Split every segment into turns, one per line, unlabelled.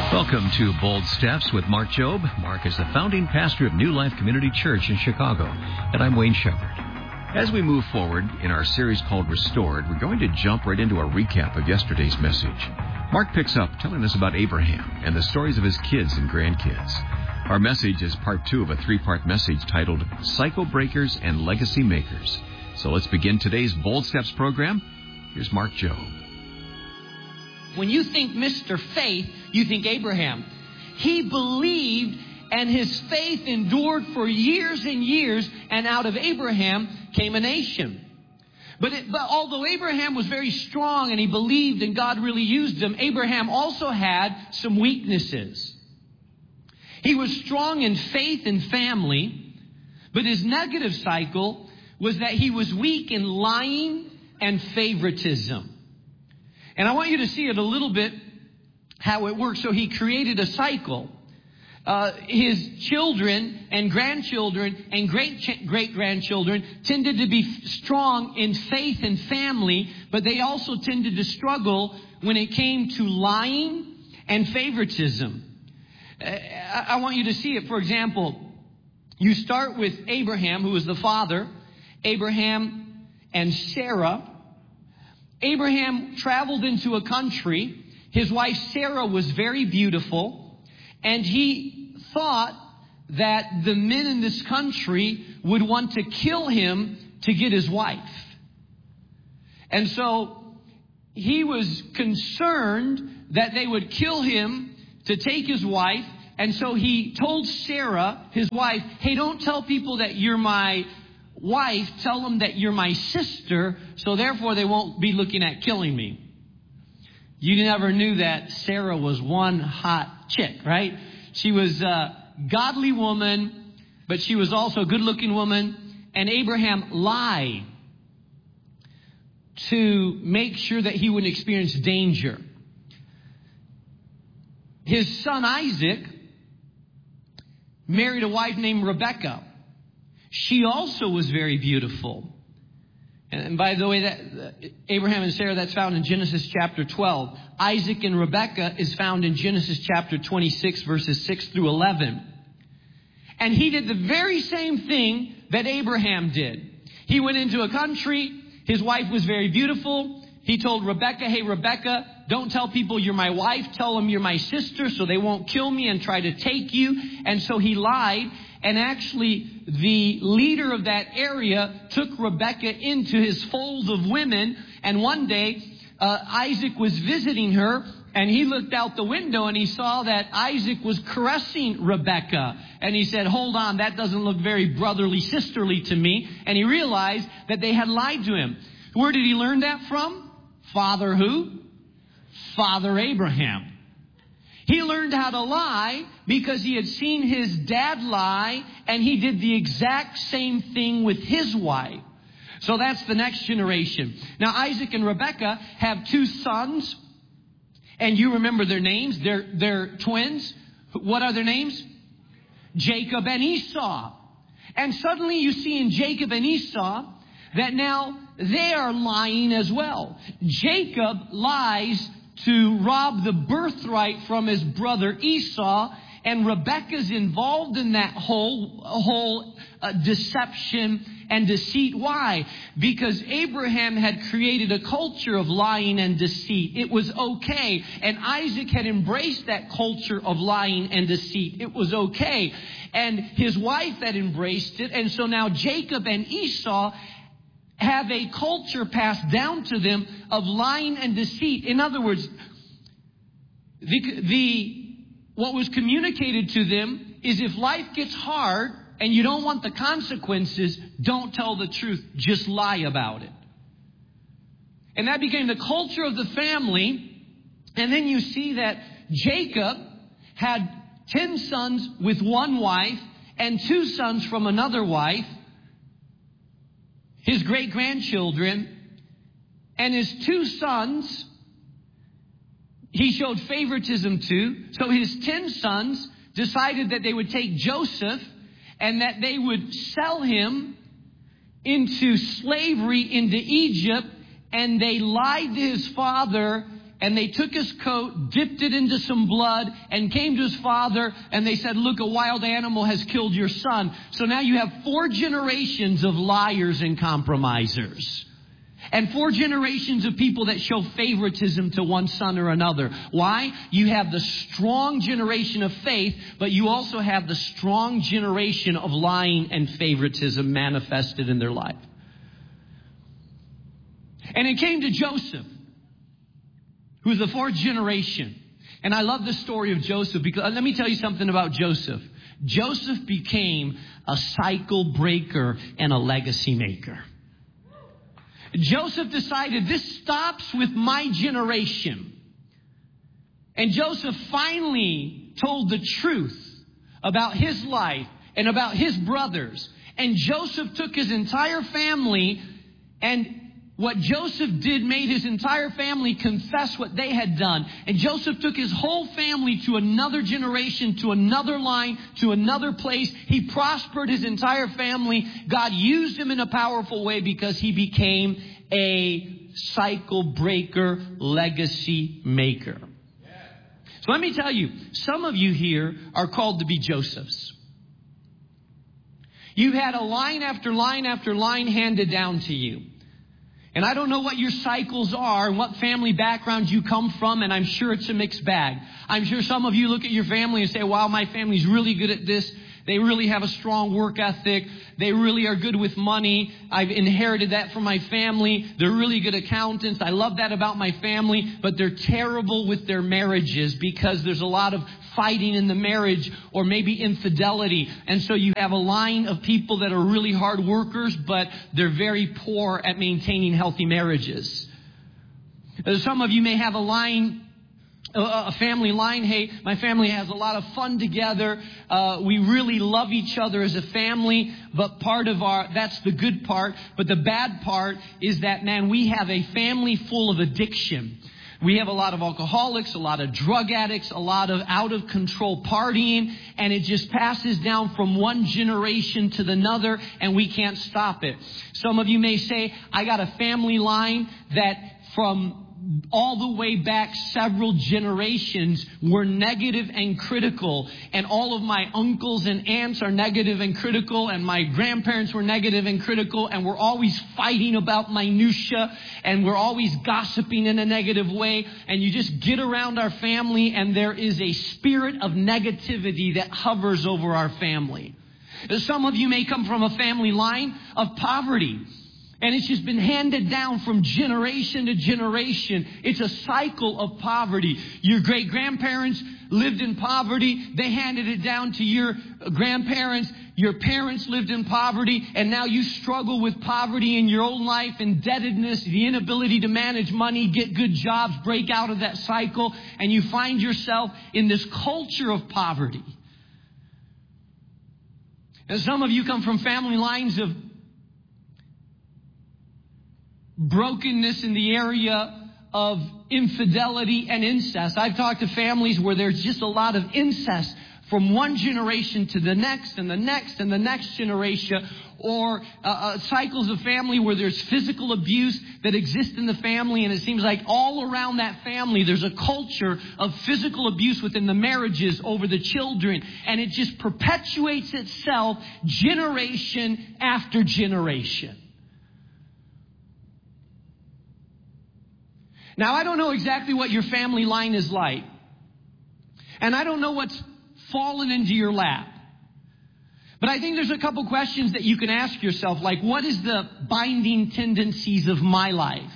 Welcome to Bold Steps with Mark Jobe. Mark is the founding pastor of New Life Community Church in Chicago, and I'm Wayne Shepherd. As we move forward in our series called Restored, we're going to jump right into a recap of yesterday's message. Mark picks up telling us about Abraham and the stories of his kids and grandkids. Our message is part 2 of a 3-part message titled Cycle Breakers and Legacy Makers. So let's begin today's Bold Steps program. Here's Mark Jobe.
When you think Mr. Faith, you think Abraham. He believed, and his faith endured for years and years, and out of Abraham came a nation. But although Abraham was very strong and he believed and God really used him, Abraham also had some weaknesses. He was strong in faith and family, but his negative cycle was that he was weak in lying and favoritism. And I want you to see it a little bit, how it works. So he created a cycle. His children and grandchildren and great-grandchildren tended to be strong in faith and family, but they also tended to struggle when it came to lying and favoritism. I want you to see it. For example, you start with Abraham, who was the father, Abraham and Sarah. Abraham traveled into a country. His wife Sarah was very beautiful, and he thought that the men in this country would want to kill him to get his wife. And so he was concerned that they would kill him to take his wife. And so he told Sarah, his wife, hey, don't tell people that you're my wife, tell them that you're my sister, so therefore they won't be looking at killing me. You never knew that Sarah was one hot chick, right? She was a godly woman, but she was also a good-looking woman. And Abraham lied to make sure that he wouldn't experience danger. His son Isaac married a wife named Rebekah. She also was very beautiful. And by the way, that Abraham and Sarah, that's found in Genesis chapter 12. Isaac and Rebekah is found in Genesis chapter 26, verses 6 through 11. And he did the very same thing that Abraham did. He went into a country. His wife was very beautiful. He told Rebekah, hey, Rebekah, don't tell people you're my wife. Tell them you're my sister so they won't kill me and try to take you. And so he lied. And actually, the leader of that area took Rebekah into his fold of women. And one day, Isaac was visiting her, and he looked out the window and he saw that Isaac was caressing Rebekah. And he said, hold on, that doesn't look very brotherly, sisterly to me. And he realized that they had lied to him. Where did he learn that from? Father who? Father Abraham. He learned how to lie because he had seen his dad lie, and he did the exact same thing with his wife. So that's the next generation. Now, Isaac and Rebekah have 2 sons, and you remember their names. They're twins. What are their names? Jacob and Esau. And suddenly you see in Jacob and Esau that now they are lying as well. Jacob lies to rob the birthright from his brother Esau, and Rebekah's involved in that whole deception and deceit. Why? Because Abraham had created a culture of lying and deceit. It was okay. And Isaac had embraced that culture of lying and deceit. It was okay. And his wife had embraced it. And so now Jacob and Esau have a culture passed down to them of lying and deceit. In other words, what was communicated to them is if life gets hard and you don't want the consequences, don't tell the truth. Just lie about it. And that became the culture of the family. And then you see that Jacob had 10 sons with one wife and 2 sons from another wife. His great-grandchildren, and his 2 sons, he showed favoritism to. So his 10 sons decided that they would take Joseph and that they would sell him into slavery into Egypt. And they lied to his father and they took his coat, dipped it into some blood, and came to his father, and they said, look, a wild animal has killed your son. So now you have 4 generations of liars and compromisers. And 4 generations of people that show favoritism to one son or another. Why? You have the strong generation of faith, but you also have the strong generation of lying and favoritism manifested in their life. And it came to Joseph, who's the 4th generation. And I love the story of Joseph because let me tell you something about Joseph. Joseph became a cycle breaker and a legacy maker. Joseph decided this stops with my generation. And Joseph finally told the truth about his life and about his brothers. And Joseph took his entire family, and what Joseph did made his entire family confess what they had done. And Joseph took his whole family to another generation, to another line, to another place. He prospered his entire family. God used him in a powerful way because he became a cycle breaker, legacy maker. So let me tell you, some of you here are called to be Josephs. You've had a line after line after line handed down to you. And I don't know what your cycles are and what family background you come from, and I'm sure it's a mixed bag. I'm sure some of you look at your family and say, wow, my family's really good at this. They really have a strong work ethic. They really are good with money. I've inherited that from my family. They're really good accountants. I love that about my family, but they're terrible with their marriages because there's a lot of fighting in the marriage or maybe infidelity. And so you have a line of people that are really hard workers, but they're very poor at maintaining healthy marriages. Some of you may have a family line. Hey, my family has a lot of fun together. We really love each other as a family, but that's the good part. But the bad part is that, man, we have a family full of addiction. We have a lot of alcoholics, a lot of drug addicts, a lot of out of control partying, and it just passes down from one generation to another, and we can't stop it. Some of you may say, I got a family line that from all the way back several generations were negative and critical, and all of my uncles and aunts are negative and critical, and my grandparents were negative and critical, and we're always fighting about minutia, and we're always gossiping in a negative way, and you just get around our family and there is a spirit of negativity that hovers over our family. Some of you may come from a family line of poverty. And it's just been handed down from generation to generation. It's a cycle of poverty. Your great-grandparents lived in poverty. They handed it down to your grandparents. Your parents lived in poverty. And now you struggle with poverty in your own life, indebtedness, the inability to manage money, get good jobs, break out of that cycle. And you find yourself in this culture of poverty. And some of you come from family lines of brokenness in the area of infidelity and incest. I've talked to families where there's just a lot of incest from one generation to the next and the next and the next generation, or cycles of family where there's physical abuse that exists in the family, and it seems like all around that family there's a culture of physical abuse within the marriages over the children, and it just perpetuates itself generation after generation. Now, I don't know exactly what your family line is like. And I don't know what's fallen into your lap. But I think there's a couple questions that you can ask yourself, like, what is the binding tendencies of my life?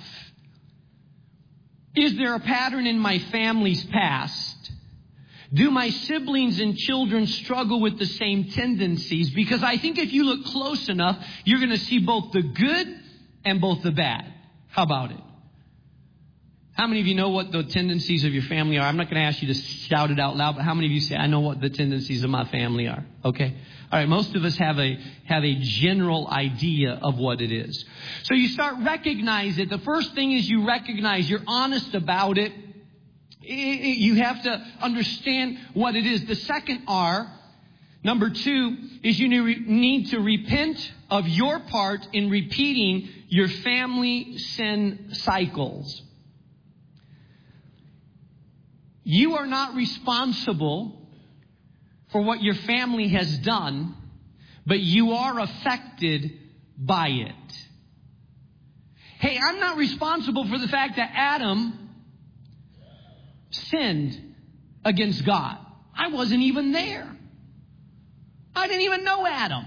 Is there a pattern in my family's past? Do my siblings and children struggle with the same tendencies? Because I think if you look close enough, you're going to see both the good and both the bad. How about it? How many of you know what the tendencies of your family are? I'm not going to ask you to shout it out loud, but how many of you say, I know what the tendencies of my family are? Okay. All right. Most of us have a general idea of what it is. So you start recognize it. The first thing is you recognize, you're honest about it. You have to understand what it is. The second R, number 2, is you need to repent of your part in repeating your family sin cycles. You are not responsible for what your family has done, but you are affected by it. Hey, I'm not responsible for the fact that Adam sinned against God. I wasn't even there. I didn't even know Adam.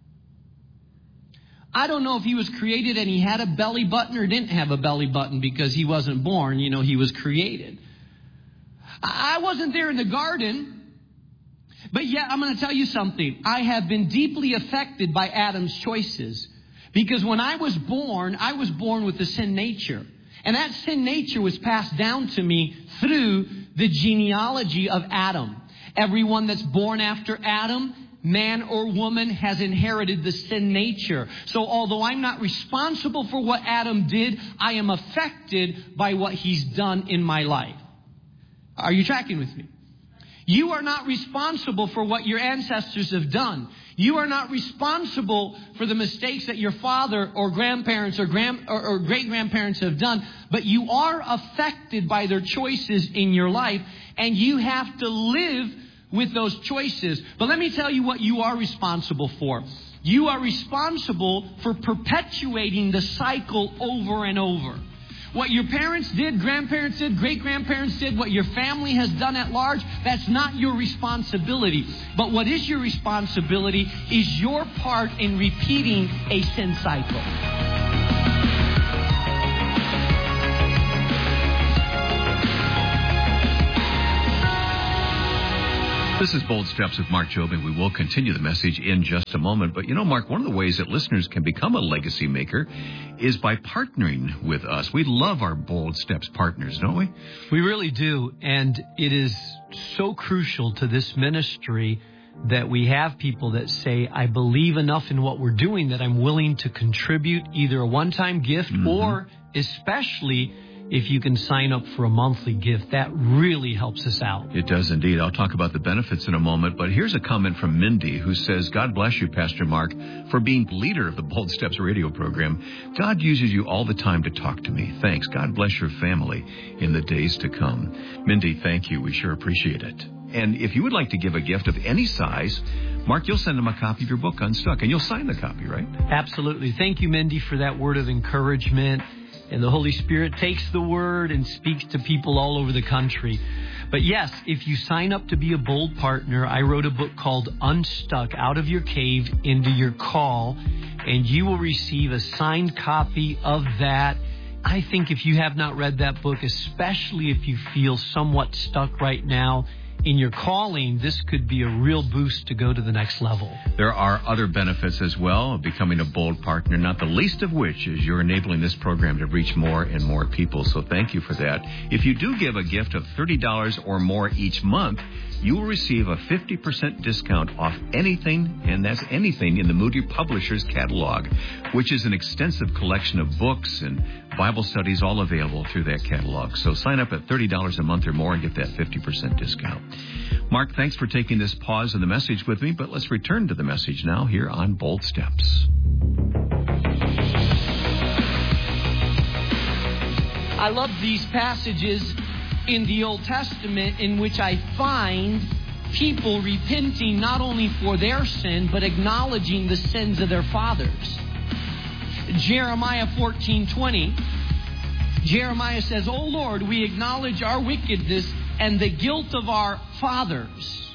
I don't know if he was created and he had a belly button or didn't have a belly button because he wasn't born. You know, he was created. I wasn't there in the garden. But yet, I'm going to tell you something. I have been deeply affected by Adam's choices. Because when I was born with the sin nature. And that sin nature was passed down to me through the genealogy of Adam. Everyone that's born after Adam, man or woman, has inherited the sin nature. So although I'm not responsible for what Adam did, I am affected by what he's done in my life. Are you tracking with me? You are not responsible for what your ancestors have done. You are not responsible for the mistakes that your father or grandparents or great-grandparents have done, but you are affected by their choices in your life, and you have to live with those choices. But let me tell you what you are responsible for. You are responsible for perpetuating the cycle over and over. What your parents did, grandparents did, great-grandparents did, what your family has done at large, that's not your responsibility. But what is your responsibility is your part in repeating a sin cycle.
This is Bold Steps with Mark Jobe, and we will continue the message in just a moment. But you know, Mark, one of the ways that listeners can become a legacy maker is by partnering with us. We love our Bold Steps partners, don't we?
We really do. And it is so crucial to this ministry that we have people that say, I believe enough in what we're doing that I'm willing to contribute either a one-time gift or especially if you can sign up for a monthly gift. That really helps us out.
It does indeed. I'll talk about the benefits in a moment, but here's a comment from Mindy who says, God bless you, Pastor Mark, for being leader of the Bold Steps radio program. God uses you all the time to talk to me. Thanks. God bless your family in the days to come. Mindy, thank you. We sure appreciate it. And if you would like to give a gift of any size, Mark, you'll send them a copy of your book, Unstuck, and you'll sign the copy, right?
Absolutely. Thank you, Mindy, for that word of encouragement. And the Holy Spirit takes the word and speaks to people all over the country. But yes, if you sign up to be a Bold partner, I wrote a book called Unstuck, Out of Your Cave into Your Call, and you will receive a signed copy of that. I think if you have not read that book, especially if you feel somewhat stuck right now in your calling, this could be a real boost to go to the next level.
There are other benefits as well of becoming a Bold partner, not the least of which is you're enabling this program to reach more and more people. So thank you for that. If you do give a gift of $30 or more each month, you will receive a 50% discount off anything, and that's anything, in the Moody Publishers catalog, which is an extensive collection of books and Bible studies all available through that catalog. So sign up at $30 a month or more and get that 50% discount. Mark, thanks for taking this pause in the message with me, but let's return to the message now here on Bold Steps.
I love these passages in the Old Testament in which I find people repenting not only for their sin, but acknowledging the sins of their fathers. Jeremiah 14:20, Jeremiah says, O Lord, we acknowledge our wickedness and the guilt of our fathers.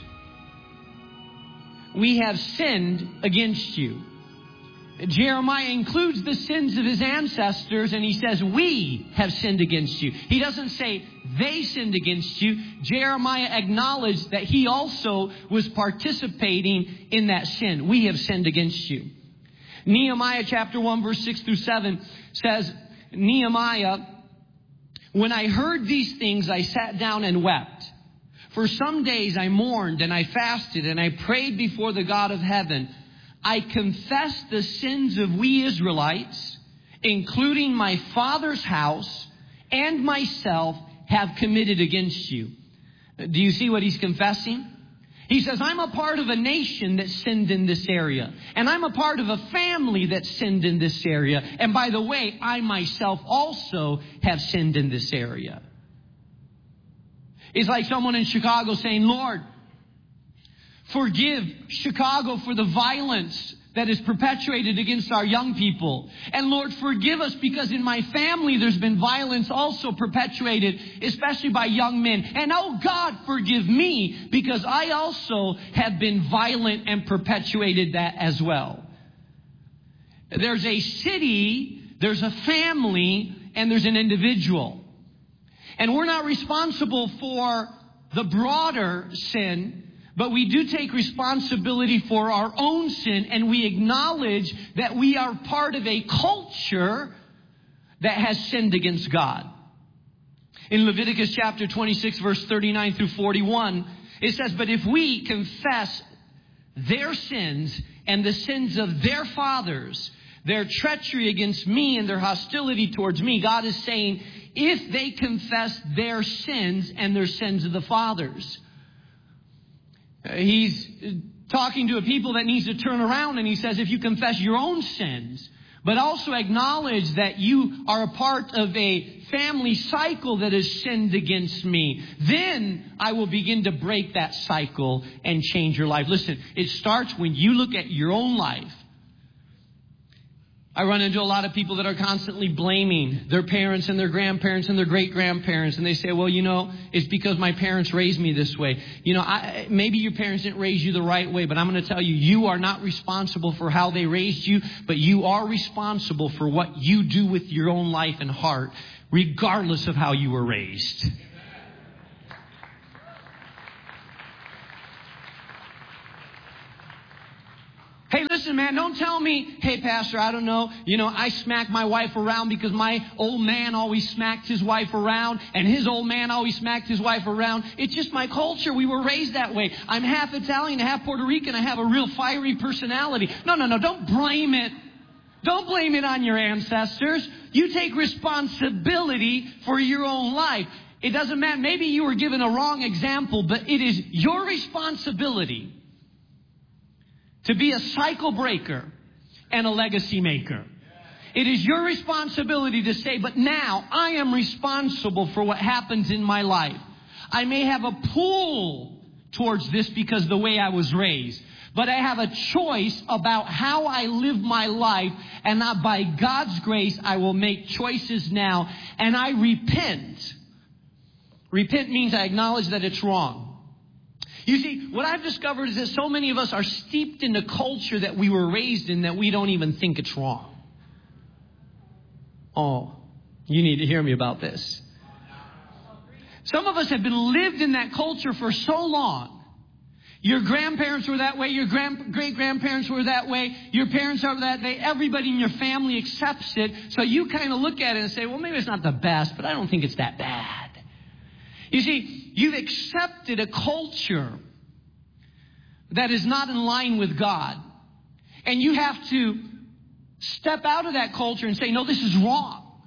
We have sinned against you. Jeremiah includes the sins of his ancestors, and he says, we have sinned against you. He doesn't say they sinned against you. Jeremiah acknowledged that he also was participating in that sin. We have sinned against you. Nehemiah chapter 1, verse 6 through 7 says, Nehemiah, when I heard these things, I sat down and wept. For some days I mourned and I fasted and I prayed before the God of heaven. I confessed the sins of we Israelites, including my father's house and myself, have committed against you. Do you see what he's confessing? He says, I'm a part of a nation that sinned in this area. And I'm a part of a family that sinned in this area. And by the way, I myself also have sinned in this area. It's like someone in Chicago saying, Lord, forgive Chicago for the violence that is perpetuated against our young people. And Lord, forgive us because in my family there's been violence also perpetuated, especially by young men. And oh God, forgive me because I also have been violent and perpetuated that as well. There's a city, there's a family, and there's an individual. And we're not responsible for the broader sin, but we do take responsibility for our own sin, and we acknowledge that we are part of a culture that has sinned against God. In Leviticus chapter 26, verse 39 through 41, it says, but if we confess their sins and the sins of their fathers, their treachery against me and their hostility towards me, God is saying, if they confess their sins and their sins of the fathers. He's talking to a people that needs to turn around, and he says, if you confess your own sins, but also acknowledge that you are a part of a family cycle that has sinned against me, then I will begin to break that cycle and change your life. Listen, it starts when you look at your own life. I run into a lot of people that are constantly blaming their parents and their grandparents and their great-grandparents. And they say, well, it's because my parents raised me this way. Maybe your parents didn't raise you the right way, but I'm going to tell you, you are not responsible for how they raised you, but you are responsible for what you do with your own life and heart, regardless of how you were raised. Hey, listen, man, don't tell me, hey, Pastor, I don't know, I smack my wife around because my old man always smacked his wife around and his old man always smacked his wife around. It's just my culture. We were raised that way. I'm half Italian, half Puerto Rican. I have a real fiery personality. No, don't blame it. Don't blame it on your ancestors. You take responsibility for your own life. It doesn't matter. Maybe you were given a wrong example, but it is your responsibility to be a cycle breaker and a legacy maker. It is your responsibility to say, but now I am responsible for what happens in my life. I may have a pull towards this because of the way I was raised, but I have a choice about how I live my life, and by God's grace, I will make choices now, and I repent. Repent means I acknowledge that it's wrong. You see, what I've discovered is that so many of us are steeped in the culture that we were raised in that we don't even think it's wrong. Oh, you need to hear me about this. Some of us have been lived in that culture for so long. Your grandparents were that way. Your great-grandparents were that way. Your parents are that way. Everybody in your family accepts it. So you kind of look at it and say, well, maybe it's not the best, but I don't think it's that bad. You see, you've accepted a culture that is not in line with God. And you have to step out of that culture and say, no, this is wrong.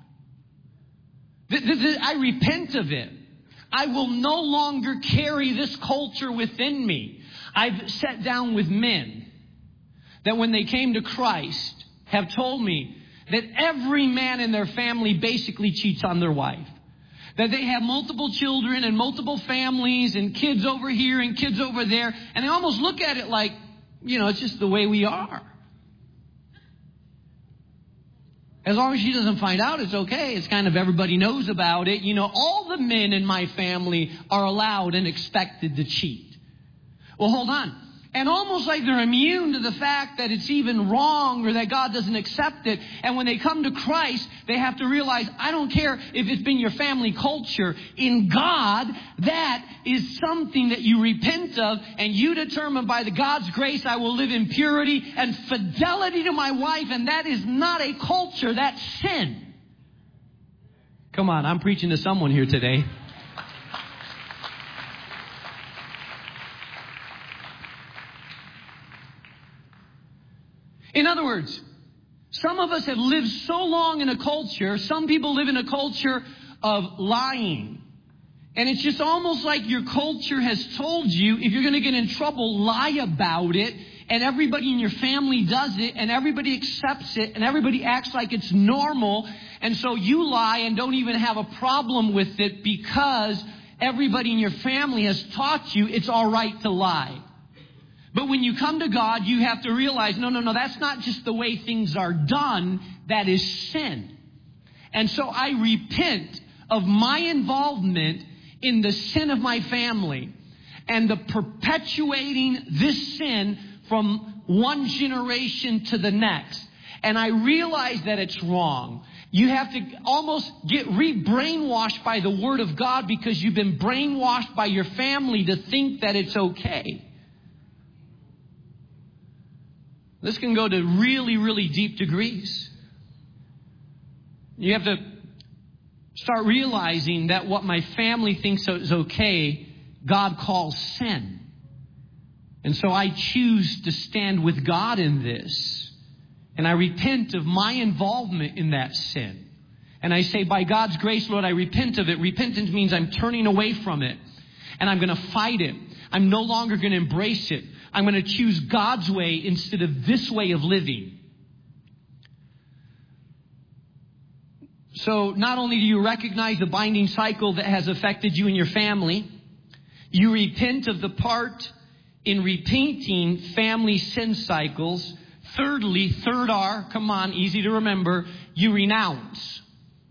I repent of it. I will no longer carry this culture within me. I've sat down with men that when they came to Christ have told me that every man in their family basically cheats on their wife. That they have multiple children and multiple families and kids over here and kids over there. And they almost look at it like, it's just the way we are. As long as she doesn't find out, it's okay. It's kind of everybody knows about it. All the men in my family are allowed and expected to cheat. Well, hold on. And almost like they're immune to the fact that it's even wrong or that God doesn't accept it. And when they come to Christ, they have to realize, I don't care if it's been your family culture. In God, that is something that you repent of. And you determine by the God's grace, I will live in purity and fidelity to my wife. And that is not a culture, that's sin. Come on, I'm preaching to someone here today. In other words, some of us have lived so long in a culture, some people live in a culture of lying. And it's just almost like your culture has told you, if you're going to get in trouble, lie about it. And everybody in your family does it, and everybody accepts it, and everybody acts like it's normal. And so you lie and don't even have a problem with it because Everybody in your family has taught you it's all right to lie. But when you come to God, you have to realize, no, that's not just the way things are done. That is sin. And so I repent of my involvement in the sin of my family and the perpetuating this sin from one generation to the next. And I realize that it's wrong. You have to almost get re-brainwashed by the Word of God because you've been brainwashed by your family to think that it's okay. This can go to really, really deep degrees. You have to start realizing that what my family thinks is okay, God calls sin. And so I choose to stand with God in this. And I repent of my involvement in that sin. And I say, by God's grace, Lord, I repent of it. Repentance means I'm turning away from it. And I'm going to fight it. I'm no longer going to embrace it. I'm going to choose God's way instead of this way of living. So not only do you recognize the binding cycle that has affected you and your family, you repent of the part in repainting family sin cycles. Thirdly, third R, come on, easy to remember, you renounce.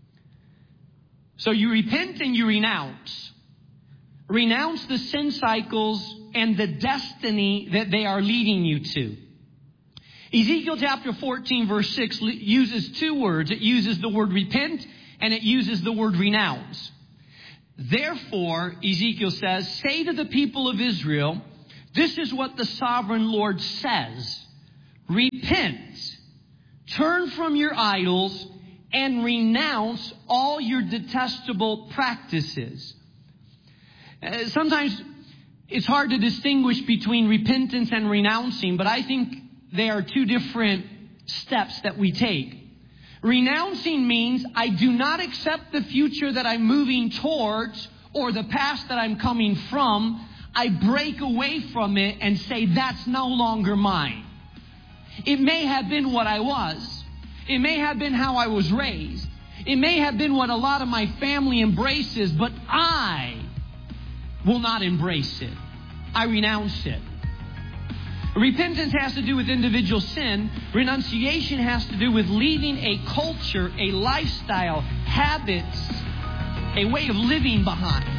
So you repent and you renounce. Renounce the sin cycles and the destiny that they are leading you to. Ezekiel chapter 14 verse 6 uses two words. It uses the word repent and it uses the word renounce. Therefore, Ezekiel says, say to the people of Israel, this is what the sovereign Lord says. Repent, turn from your idols, and renounce all your detestable practices. Sometimes it's hard to distinguish between repentance and renouncing, but I think they are two different steps that we take. Renouncing means I do not accept the future that I'm moving towards or the past that I'm coming from. I break away from it and say that's no longer mine. It may have been what I was. It may have been how I was raised. It may have been what a lot of my family embraces, but I will not embrace it. I renounce it. Repentance has to do with individual sin. Renunciation has to do with leaving a culture, a lifestyle, habits, a way of living behind.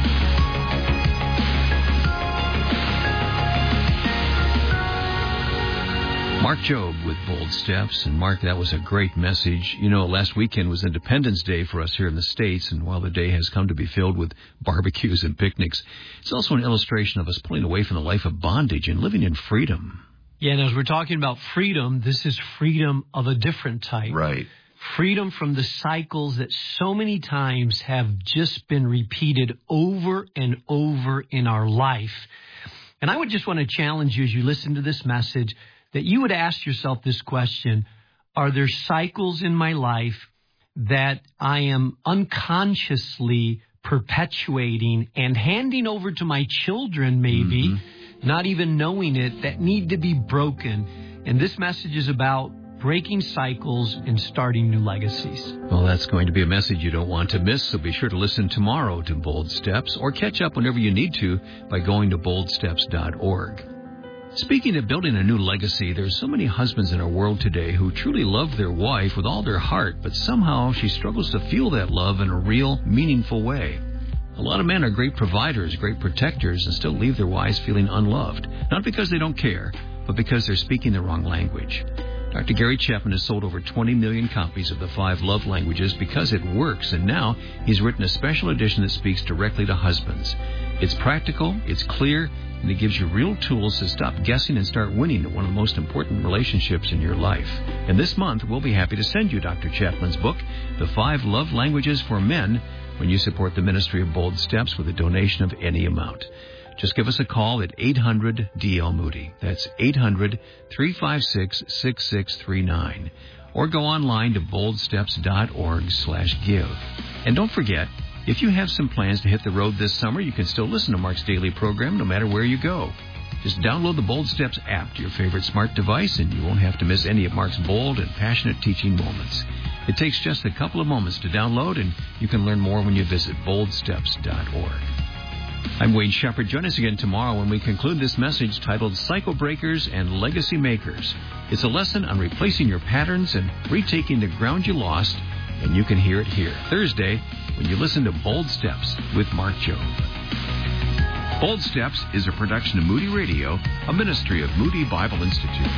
Mark Jobe with Bold Steps. And Mark, that was a great message. You know, last weekend was Independence Day for us here in the States, and while the day has come to be filled with barbecues and picnics, it's also an illustration of us pulling away from the life of bondage and living in freedom.
Yeah, and as we're talking about freedom, this is freedom of a different type.
Right.
Freedom from the cycles that so many times have just been repeated over and over in our life. And I would just want to challenge you as you listen to this message that you would ask yourself this question: are there cycles in my life that I am unconsciously perpetuating and handing over to my children, maybe, not even knowing it, that need to be broken? And this message is about breaking cycles and starting new legacies.
Well, that's going to be a message you don't want to miss, so be sure to listen tomorrow to Bold Steps, or catch up whenever you need to by going to boldsteps.org. Speaking of building a new legacy, there's so many husbands in our world today who truly love their wife with all their heart, but somehow she struggles to feel that love in a real, meaningful way. A lot of men are great providers, great protectors, and still leave their wives feeling unloved, not because they don't care, but because they're speaking the wrong language. Dr. Gary Chapman has sold over 20 million copies of the 5 Love Languages because it works, and now he's written a special edition that speaks directly to husbands. It's practical, it's clear, and it gives you real tools to stop guessing and start winning at one of the most important relationships in your life. And this month, we'll be happy to send you Dr. Chapman's book, The 5 Love Languages for Men, when you support the ministry of Bold Steps with a donation of any amount. Just give us a call at 800-DL-MOODY. That's 800-356-6639. Or go online to boldsteps.org/give. And don't forget, if you have some plans to hit the road this summer, you can still listen to Mark's daily program no matter where you go. Just download the Bold Steps app to your favorite smart device, and you won't have to miss any of Mark's bold and passionate teaching moments. It takes just a couple of moments to download, and you can learn more when you visit boldsteps.org. I'm Wayne Shepherd. Join us again tomorrow when we conclude this message titled Cycle Breakers and Legacy Makers. It's a lesson on replacing your patterns and retaking the ground you lost, and you can hear it here Thursday when you listen to Bold Steps with Mark Jobe. Bold Steps is a production of Moody Radio, a ministry of Moody Bible Institute.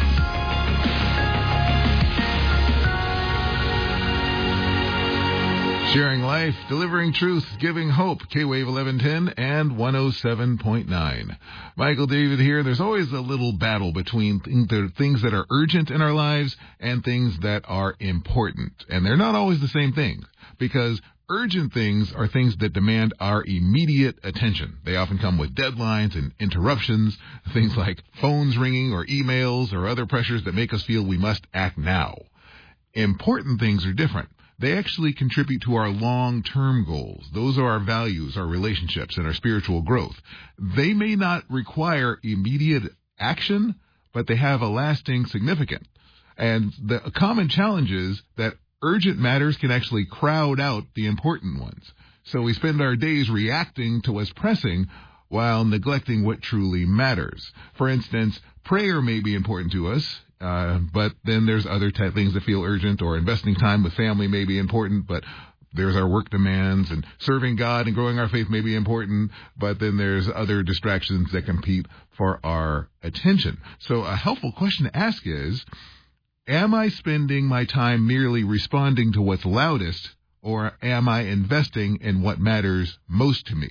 Sharing life, delivering truth, giving hope. K-Wave 1110 and 107.9. Michael David here. There's always a little battle between things that are urgent in our lives and things that are important. And they're not always the same thing, because urgent things are things that demand our immediate attention. They often come with deadlines and interruptions, things like phones ringing or emails or other pressures that make us feel we must act now. Important things are different. They actually contribute to our long-term goals. Those are our values, our relationships, and our spiritual growth. They may not require immediate action, but they have a lasting significance. And the common challenge is that urgent matters can actually crowd out the important ones. So we spend our days reacting to what's pressing while neglecting what truly matters. For instance, prayer may be important to us, but then there's other type things that feel urgent, or investing time with family may be important, but there's our work demands, and serving God and growing our faith may be important, but then there's other distractions that compete for our attention. So a helpful question to ask is, am I spending my time merely responding to what's loudest, or am I investing in what matters most to me?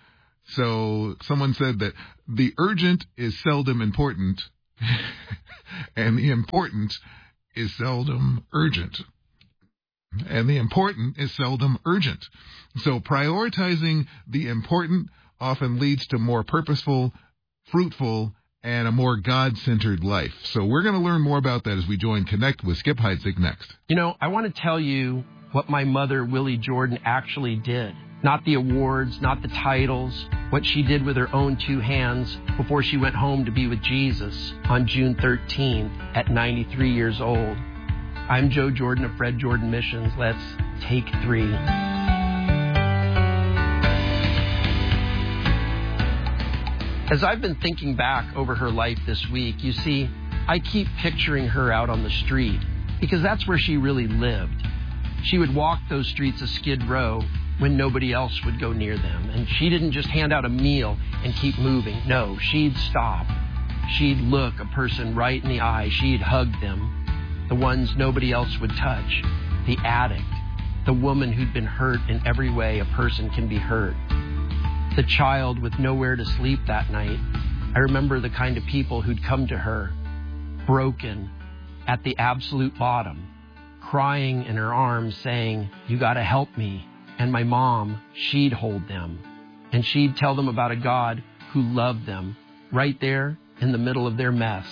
So someone said that the urgent is seldom important, and the important is seldom urgent. And the important is seldom urgent. So prioritizing the important often leads to more purposeful, fruitful, and a more God-centered life. So we're going to learn more about that as we join Connect with Skip Heitzig next.
You know, I want to tell you what my mother, Willie Jordan, actually did. Not the awards, not the titles, what she did with her own two hands before she went home to be with Jesus on June 13th at 93 years old. I'm Joe Jordan of Fred Jordan Missions. Let's take 3. As I've been thinking back over her life this week, you see, I keep picturing her out on the street because that's where she really lived. She would walk those streets of Skid Row when nobody else would go near them. And she didn't just hand out a meal and keep moving. No, she'd stop. She'd look a person right in the eye. She'd hug them, the ones nobody else would touch. The addict, the woman who'd been hurt in every way a person can be hurt. The child with nowhere to sleep that night. I remember the kind of people who'd come to her, broken, at the absolute bottom, crying in her arms saying, "You got to help me." And my mom, she'd hold them, and she'd tell them about a God who loved them right there in the middle of their mess.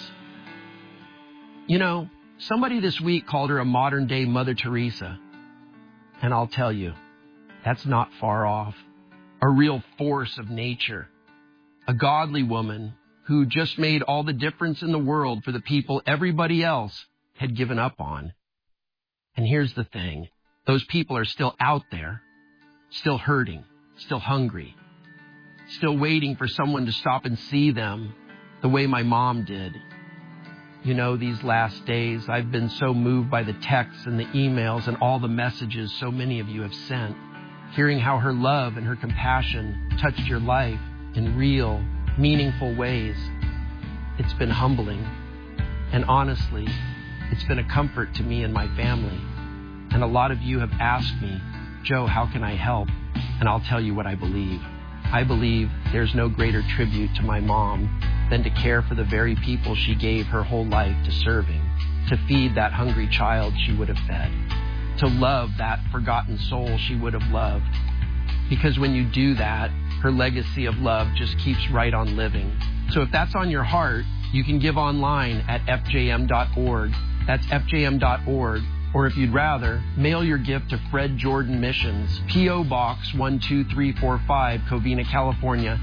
You know, somebody this week called her a modern-day Mother Teresa. And I'll tell you, that's not far off. A real force of nature. A godly woman who just made all the difference in the world for the people everybody else had given up on. And here's the thing. Those people are still out there. Still hurting, still hungry, still waiting for someone to stop and see them the way my mom did. You know, these last days, I've been so moved by the texts and the emails and all the messages so many of you have sent, hearing how her love and her compassion touched your life in real, meaningful ways. It's been humbling. And honestly, it's been a comfort to me and my family. And a lot of you have asked me, "Joe, how can I help?" And I'll tell you what I believe. I believe there's no greater tribute to my mom than to care for the very people she gave her whole life to serving, to feed that hungry child she would have fed, to love that forgotten soul she would have loved. Because when you do that, her legacy of love just keeps right on living. So if that's on your heart, you can give online at fjm.org. That's fjm.org. Or if you'd rather, mail your gift to Fred Jordan Missions, P.O. Box 12345, Covina, California,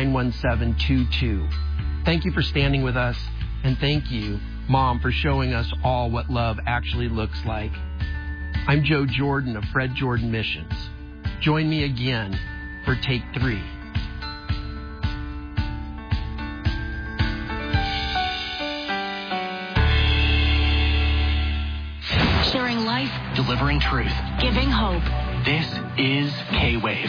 91722. Thank you for standing with us, and thank you, Mom, for showing us all what love actually looks like. I'm Joe Jordan of Fred Jordan Missions. Join me again for Take 3.
delivering truth,
giving hope.
This is K-Wave.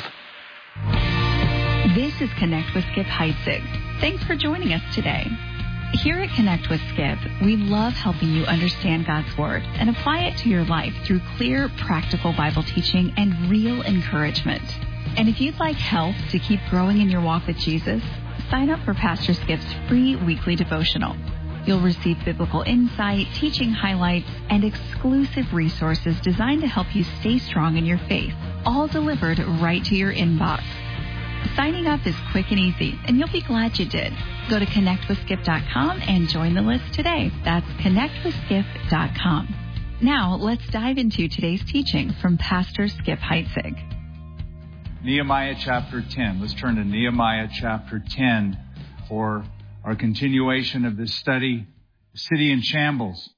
This is Connect with Skip Heitzig. Thanks for joining us today. Here at Connect with Skip, we love helping you understand God's Word and apply it to your life through clear, practical Bible teaching and real encouragement. And if you'd like help to keep growing in your walk with Jesus, sign up for Pastor Skip's free weekly devotional. You'll receive biblical insight, teaching highlights, and exclusive resources designed to help you stay strong in your faith, all delivered right to your inbox. Signing up is quick and easy, and you'll be glad you did. Go to connectwithskip.com and join the list today. That's connectwithskip.com. Now, let's dive into today's teaching from Pastor Skip Heitzig.
Nehemiah chapter 10. Let's turn to Nehemiah chapter 10 for our continuation of this study, City in Shambles.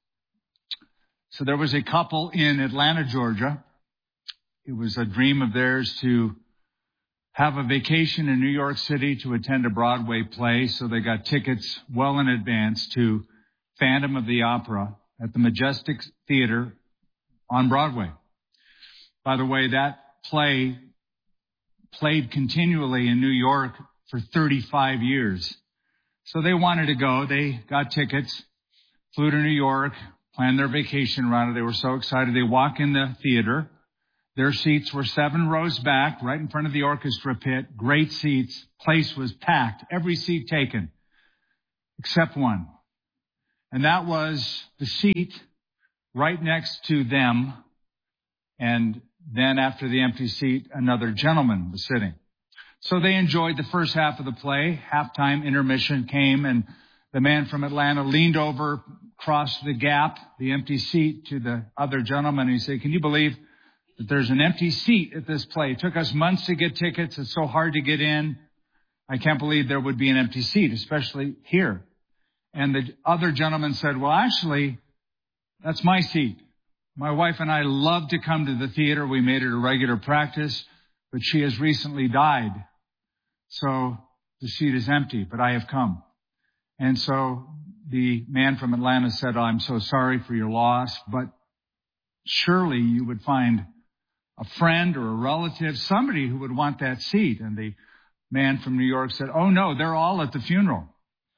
So there was a couple in Atlanta, Georgia. It was a dream of theirs to have a vacation in New York City to attend a Broadway play, so they got tickets well in advance to Phantom of the Opera at the Majestic Theater on Broadway. By the way, that play played continually in New York for 35 years. So they wanted to go. They got tickets, flew to New York, planned their vacation around it. They were so excited. They walk in the theater. Their seats were 7 rows back, right in front of the orchestra pit. Great seats. Place was packed. Every seat taken, except one. And that was the seat right next to them. And then after the empty seat, another gentleman was sitting. So they enjoyed the first half of the play. Halftime intermission came, and the man from Atlanta leaned over, crossed the gap, the empty seat, to the other gentleman. And he said, "Can you believe that there's an empty seat at this play? It took us months to get tickets. It's so hard to get in. I can't believe there would be an empty seat, especially here." And the other gentleman said, "Well, actually, that's my seat. My wife and I love to come to the theater. We made it a regular practice, but she has recently died. So the seat is empty, but I have come." And so the man from Atlanta said, "Oh, I'm so sorry for your loss, but surely you would find a friend or a relative, somebody who would want that seat." And the man from New York said, "Oh no, they're all at the funeral."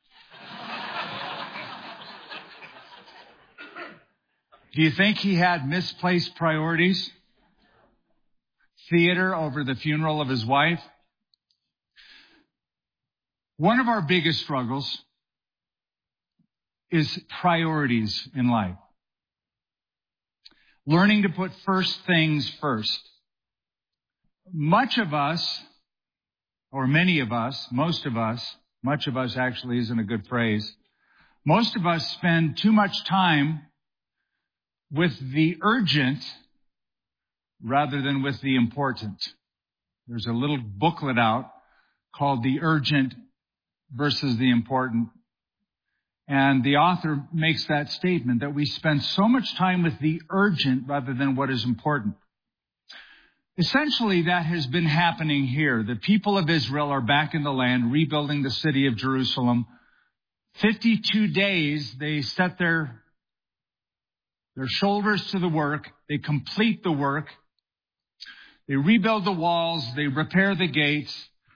Do you think he had misplaced priorities? Theater over the funeral of his wife? One of our biggest struggles is priorities in life. Learning to put first things first. Much of us, or many of us, most of us, much of us actually isn't a good phrase. Most of us spend too much time with the urgent rather than with the important. There's a little booklet out called The Urgent versus the Important. And the author makes that statement that we spend so much time with the urgent rather than what is important. Essentially, that has been happening here. The people of Israel are back in the land, rebuilding the city of Jerusalem. 52 days, they set their shoulders to the work. They complete the work. They rebuild the walls. They repair the gates.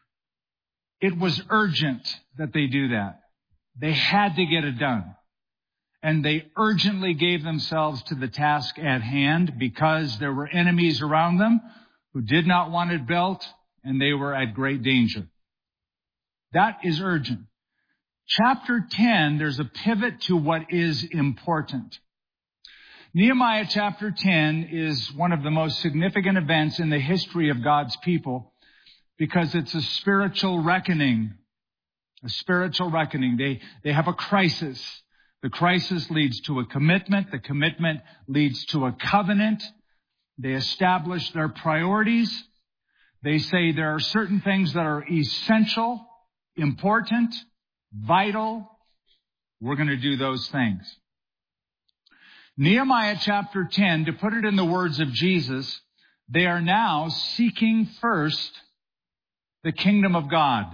It was urgent that they do that. They had to get it done. And they urgently gave themselves to the task at hand because there were enemies around them who did not want it built, and they were at great danger. That is urgent. Chapter 10, there's a pivot to what is important. Nehemiah chapter 10 is one of the most significant events in the history of God's people because it's a spiritual reckoning. A spiritual reckoning. They have a crisis. The crisis leads to a commitment. The commitment leads to a covenant. They establish their priorities. They say there are certain things that are essential, important, vital. We're going to do those things. Nehemiah chapter 10, to put it in the words of Jesus, they are now seeking first the kingdom of God.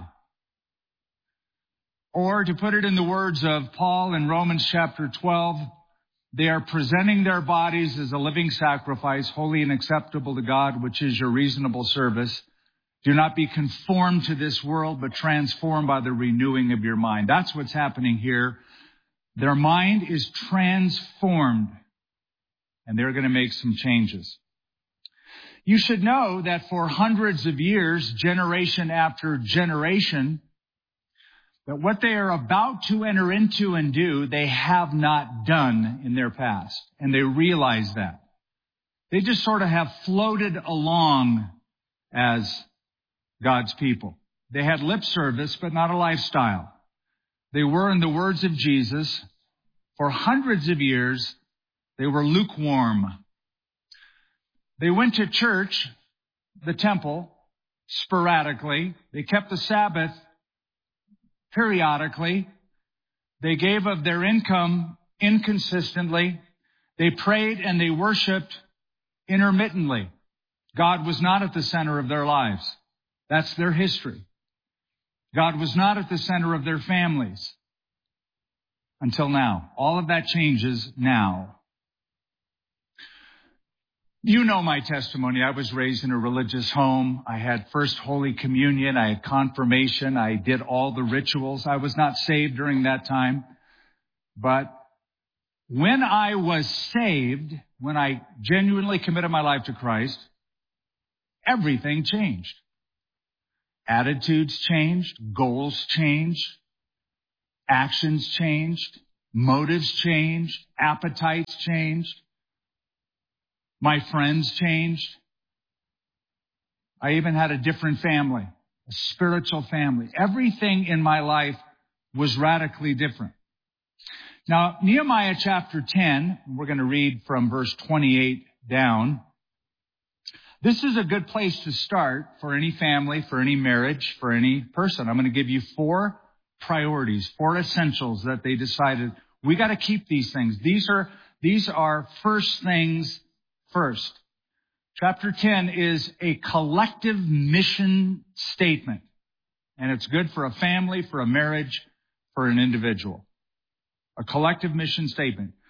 Or to put it in the words of Paul in Romans chapter 12, They are presenting their bodies as a living sacrifice, holy and acceptable to God, which is your reasonable service. Do not be conformed to this world, but transformed by the renewing of your mind. That's what's happening here. Their mind is transformed, and they're going to make some changes. You should know that for hundreds of years, generation after generation, that what they are about to enter into and do, they have not done in their past. And they realize that. They just sort of have floated along as God's people. They had lip service, but not a lifestyle. They were, in the words of Jesus, for hundreds of years, they were lukewarm. They went to church, the temple, sporadically. They kept the Sabbath periodically. They gave of their income inconsistently. They prayed and they worshiped intermittently. God was not at the center of their lives. That's their history. God was not at the center of their families until now. All of that changes now. You know my testimony. I was raised in a religious home. I had First Holy Communion. I had confirmation. I did all the rituals. I was not saved during that time. But when I was saved, when I genuinely committed my life to Christ, everything changed. Attitudes changed. Goals changed. Actions changed. Motives changed. Appetites changed. My friends changed. I even had a different family, a spiritual family. Everything in my life was radically different. Now, Nehemiah chapter 10, we're going to read from verse 28 down. This is a good place to start for any family, for any marriage, for any person. I'm going to give you 4 priorities, 4 essentials that they decided we got to keep these things. These are first things first. Chapter 10 is a collective mission statement, and it's good for a family, for a marriage, for an individual. A collective mission statement.